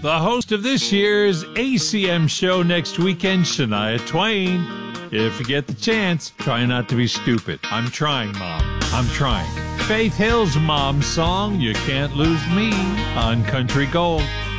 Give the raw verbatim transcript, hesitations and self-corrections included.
The host of this year's A C M show next weekend, Shania Twain. If you get the chance, try not to be stupid. I'm trying, Mom. I'm trying. Faith Hill's Mom's song, You Can't Lose Me, on Country Gold.